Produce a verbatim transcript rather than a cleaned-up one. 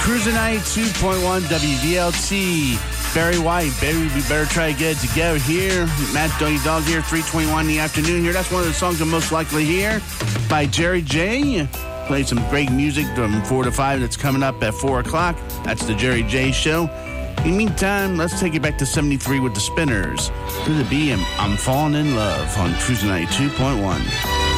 Cruising ninety-two point one W V L T. Barry White, baby, we better try to get it together here. Matt Doggy Dog here, three twenty-one in the afternoon here. That's one of the songs I'm most likely hear by Jerry J. Played some great music from four to five that's coming up at four o'clock. That's the Jerry J Show. In the meantime, let's take it back to seventy-three with the Spinners. To the B M, I'm Falling in Love on Cruising ninety-two point one.